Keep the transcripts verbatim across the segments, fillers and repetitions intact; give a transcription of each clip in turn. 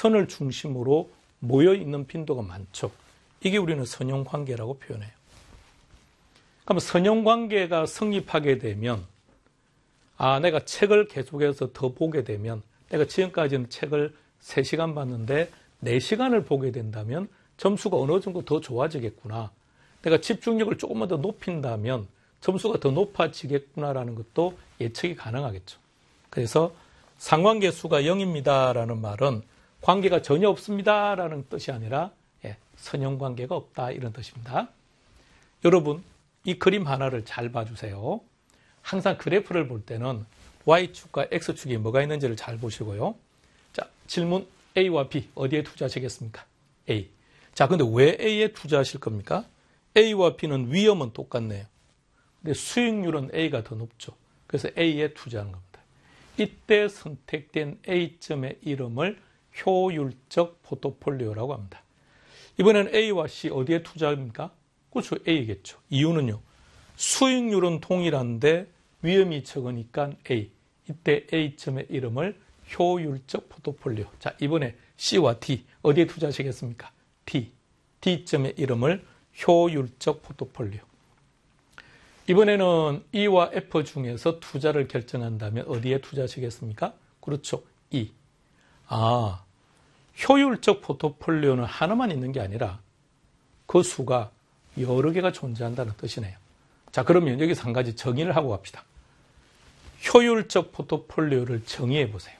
선을 중심으로 모여있는 빈도가 많죠. 이게 우리는 선형관계라고 표현해요. 그럼 선형관계가 성립하게 되면 아, 내가 책을 계속해서 더 보게 되면 내가 지금까지는 책을 세 시간 봤는데 네 시간을 보게 된다면 점수가 어느 정도 더 좋아지겠구나. 내가 집중력을 조금만 더 높인다면 점수가 더 높아지겠구나라는 것도 예측이 가능하겠죠. 그래서 상관계 수가 영입니다라는 말은 관계가 전혀 없습니다라는 뜻이 아니라 예, 선형관계가 없다 이런 뜻입니다. 여러분 이 그림 하나를 잘 봐주세요. 항상 그래프를 볼 때는 Y축과 X축이 뭐가 있는지를 잘 보시고요. 자, 질문 A와 B 어디에 투자하시겠습니까? A. 자, 근데 왜 A에 투자하실 겁니까? A와 B는 위험은 똑같네요. 근데 수익률은 A가 더 높죠. 그래서 A에 투자하는 겁니다. 이때 선택된 A점의 이름을 효율적 포트폴리오라고 합니다. 이번에는 A와 C 어디에 투자합니까? 그렇죠. A겠죠. 이유는요. 수익률은 동일한데 위험이 적으니까 A. 이때 A점의 이름을 효율적 포트폴리오. 자, 이번에 C와 D 어디에 투자하시겠습니까? D. D점의 이름을 효율적 포트폴리오. 이번에는 E와 F 중에서 투자를 결정한다면 어디에 투자하시겠습니까? 그렇죠. E. 아, 효율적 포트폴리오는 하나만 있는 게 아니라 그 수가 여러 개가 존재한다는 뜻이네요. 자, 그러면 여기서 한 가지 정의를 하고 갑시다. 효율적 포트폴리오를 정의해 보세요.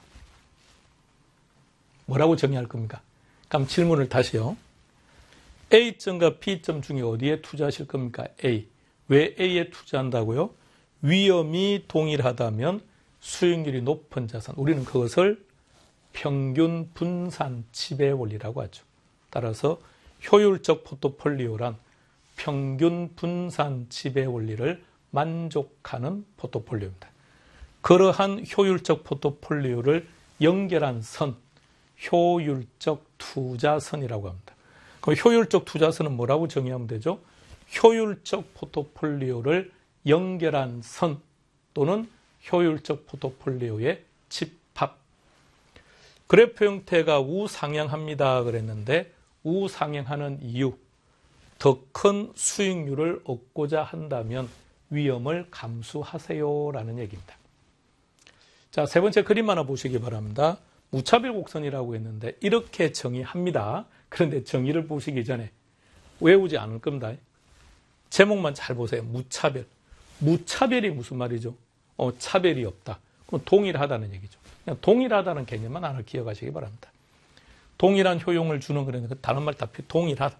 뭐라고 정의할 겁니까? 그럼 질문을 다시요. A점과 B점 중에 어디에 투자하실 겁니까? A. 왜 A에 투자한다고요? 위험이 동일하다면 수익률이 높은 자산. 우리는 그것을 평균 분산 지배 원리라고 하죠. 따라서 효율적 포트폴리오란 평균 분산 지배 원리를 만족하는 포트폴리오입니다. 그러한 효율적 포트폴리오를 연결한 선, 효율적 투자선이라고 합니다. 그럼 효율적 투자선은 뭐라고 정의하면 되죠? 효율적 포트폴리오를 연결한 선 또는 효율적 포트폴리오의 집합. 그래프 형태가 우상향합니다 그랬는데 우상향하는 이유, 더 큰 수익률을 얻고자 한다면 위험을 감수하세요라는 얘기입니다. 자, 세 번째 그림 하나 보시기 바랍니다. 무차별 곡선이라고 했는데 이렇게 정의합니다. 그런데 정의를 보시기 전에 외우지 않을 겁니다. 제목만 잘 보세요. 무차별. 무차별이 무슨 말이죠? 어, 차별이 없다. 그건 동일하다는 얘기죠. 그냥 동일하다는 개념만 하나 기억하시기 바랍니다. 동일한 효용을 주는 그러니까 다른 말 다 동일하다.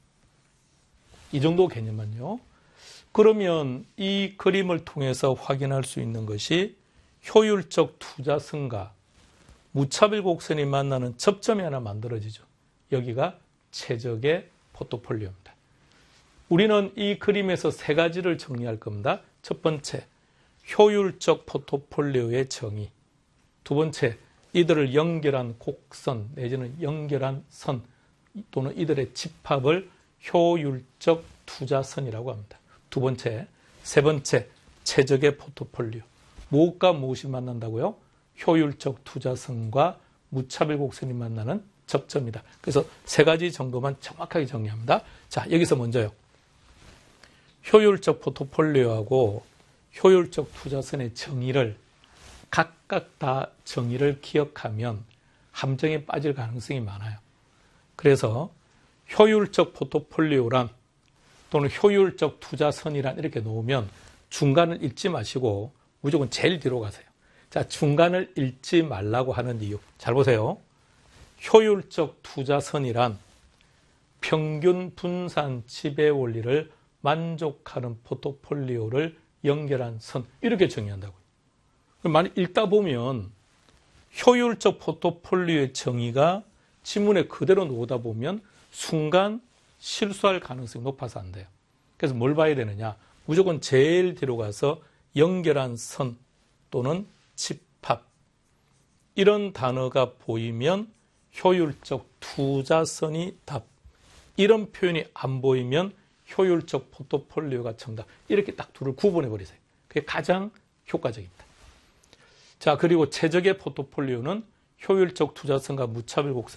이 정도 개념만요. 그러면 이 그림을 통해서 확인할 수 있는 것이 효율적 투자선과 무차별 곡선이 만나는 접점이 하나 만들어지죠. 여기가 최적의 포트폴리오입니다. 우리는 이 그림에서 세 가지를 정리할 겁니다. 첫 번째, 효율적 포트폴리오의 정의. 두 번째, 이들을 연결한 곡선 내지는 연결한 선 또는 이들의 집합을 효율적 투자선이라고 합니다. 두 번째, 세 번째, 최적의 포트폴리오. 무엇과 무엇이 만난다고요? 효율적 투자선과 무차별 곡선이 만나는 접점이다. 그래서 세 가지 정도만 정확하게 정리합니다. 자, 여기서 먼저요. 효율적 포트폴리오하고 효율적 투자선의 정의를 각각 다 정의를 기억하면 함정에 빠질 가능성이 많아요. 그래서 효율적 포트폴리오란 또는 효율적 투자선이란 이렇게 놓으면 중간을 읽지 마시고 무조건 제일 뒤로 가세요. 자, 중간을 읽지 말라고 하는 이유. 잘 보세요. 효율적 투자선이란 평균 분산 지배 원리를 만족하는 포트폴리오를 연결한 선. 이렇게 정의한다고요. 만약 읽다 보면 효율적 포트폴리오의 정의가 지문에 그대로 놓다 보면 순간 실수할 가능성이 높아서 안 돼요. 그래서 뭘 봐야 되느냐? 무조건 제일 뒤로 가서 연결한 선 또는 집합. 이런 단어가 보이면 효율적 투자선이 답. 이런 표현이 안 보이면 효율적 포트폴리오가 정답. 이렇게 딱 둘을 구분해 버리세요. 그게 가장 효과적입니다. 자, 그리고 최적의 포트폴리오는 효율적 투자선과 무차별 곡선.